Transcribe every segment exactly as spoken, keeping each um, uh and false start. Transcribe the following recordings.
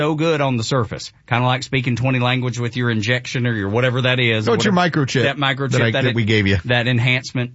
so good on the surface. Kind of like speaking twenty language with your injection or your whatever that is. So it's your microchip. That microchip that, I, that, that it, we gave you. That enhancement.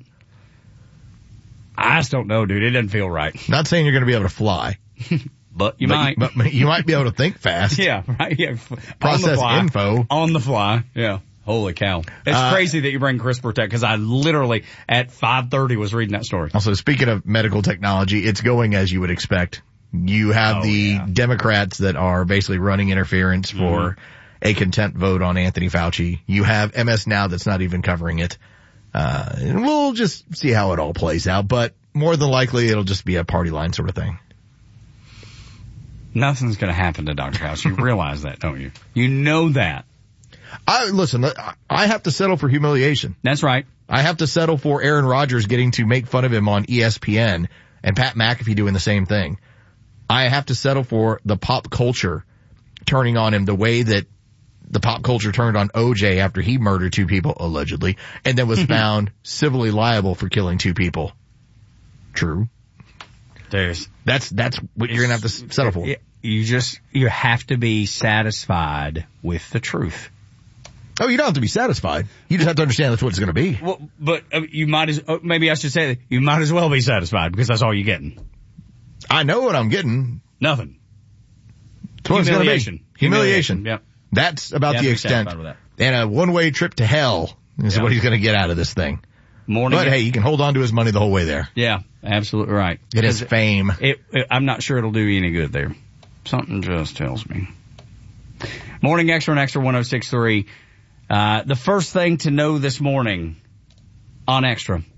I just don't know, dude. It doesn't feel right. Not saying you're going to be able to fly. But you but, might. But you might be able to think fast. Yeah, right. Yeah. Process on the fly, info. On the fly. Yeah. Holy cow. It's Uh, crazy that you bring CRISPR tech because I literally at five thirty was reading that story. Also, speaking of medical technology, it's going as you would expect. You have Oh, the yeah. Democrats that are basically running interference for Mm-hmm. a contempt vote on Anthony Fauci. You have M S Now that's not even covering it. Uh, and we'll just see how it all plays out, but more than likely it'll just be a party line sort of thing. Nothing's going to happen to Doctor Fauci. You realize that, don't you? You know that. I, listen, I have to settle for humiliation. That's right. I have to settle for Aaron Rodgers getting to make fun of him on E S P N and Pat McAfee doing the same thing. I have to settle for the pop culture turning on him the way that the pop culture turned on O J after he murdered two people, allegedly, and then was found civilly liable for killing two people. True. There's, That's, that's what you're going to have to settle for. You just, you have to be satisfied with the truth. Oh, you don't have to be satisfied. You just have to understand that's what it's going to be. Well, but uh, you might as, uh, maybe I should say that you might as well be satisfied because that's all you're getting. I know what I'm getting. Nothing. That's what it's going to be. Humiliation. Humiliation. Yep. That's about You have the to be extent. satisfied with that. And a one-way trip to hell is Yeah. what he's going to get out of this thing. Morning. But hey, you can hold on to his money the whole way there. Yeah, absolutely right. It is fame. It, it, I'm not sure it'll do you any good there. Something just tells me. Morning Extra and Extra one oh six point three. Uh, the first thing to know this morning on Extra.